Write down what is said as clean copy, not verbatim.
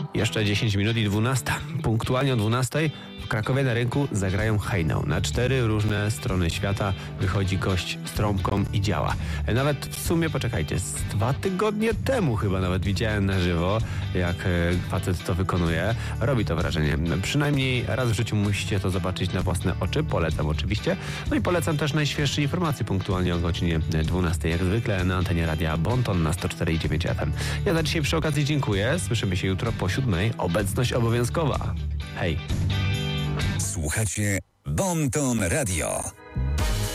Jeszcze 10 minut i 12. Punktualnie o 12 w Krakowie na rynku zagrają hejnał. Na 4 różne strony świata wychodzi gość z trąbką i działa. Nawet w sumie, poczekajcie, z 2 tygodnie temu chyba nawet widziałem na żywo, jak facet to wykonuje. Robi to wrażenie. Przynajmniej raz w życiu musicie to zobaczyć na własne oczy. Polecam oczywiście. No i polecam też najświeższe informacje punktualnie o godzinie 12. Jak zwykle na antenie Radia Bonton na 104,9 FM. Ja za dzisiaj przy okazji dziękuję. Słyszymy się jutro po 7. Obecność obowiązkowa. Hej! Słuchacie Bonton Radio.